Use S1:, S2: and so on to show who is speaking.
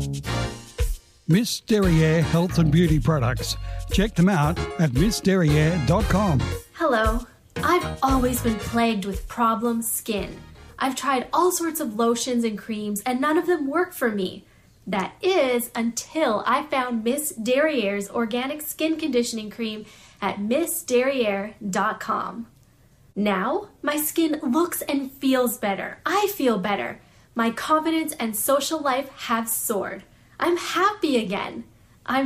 S1: Miss Derriere Health and Beauty Products. Check them out at missderriere.com.
S2: Hello. I've always been plagued with problem skin. I've tried all sorts of lotions and creams and none of them work for me. That is until I found Miss Derriere's organic skin conditioning cream at missderriere.com. Now, my skin looks and feels better. I feel better. My confidence and social life have soared. I'm happy again.